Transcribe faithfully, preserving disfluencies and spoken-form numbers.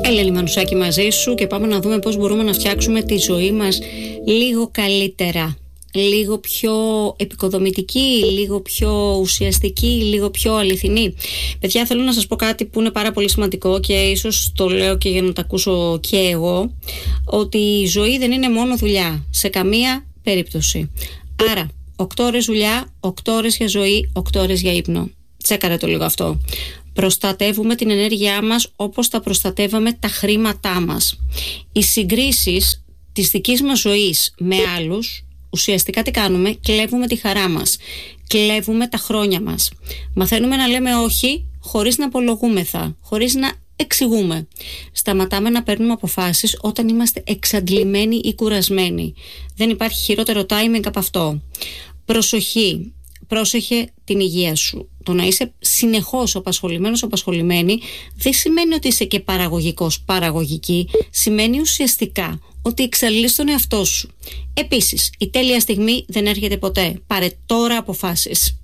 Ελένη Μανουσάκη μαζί σου και πάμε να δούμε πώς μπορούμε να φτιάξουμε τη ζωή μας λίγο καλύτερα, λίγο πιο επικοδομητική, λίγο πιο ουσιαστική, λίγο πιο αληθινή. Παιδιά, θέλω να σας πω κάτι που είναι πάρα πολύ σημαντικό και ίσως το λέω και για να το ακούσω και εγώ, ότι η ζωή δεν είναι μόνο δουλειά, σε καμία περίπτωση. Άρα, οκτώ ώρες δουλειά, οκτώ ώρες για ζωή, οκτώ ώρες για ύπνο. Τσέκαρε το λίγο αυτό. Προστατεύουμε την ενέργειά μας όπως τα προστατεύαμε τα χρήματά μας. Οι συγκρίσεις της δικής μας ζωής με άλλους, ουσιαστικά τι κάνουμε? Κλέβουμε τη χαρά μας, κλέβουμε τα χρόνια μας. Μαθαίνουμε να λέμε όχι χωρίς να απολογούμεθα, χωρίς να εξηγούμε. Σταματάμε να παίρνουμε αποφάσεις όταν είμαστε εξαντλημένοι ή κουρασμένοι. Δεν υπάρχει χειρότερο timing από αυτό. Προσοχή. Πρόσεχε την υγεία σου. Το να είσαι συνεχώς απασχολημένος, απασχολημένη, δεν σημαίνει ότι είσαι και παραγωγικός, παραγωγική. Σημαίνει ουσιαστικά ότι εξαλείσσεις τον εαυτό σου. Επίσης, η τέλεια στιγμή δεν έρχεται ποτέ. Πάρε τώρα αποφάσεις.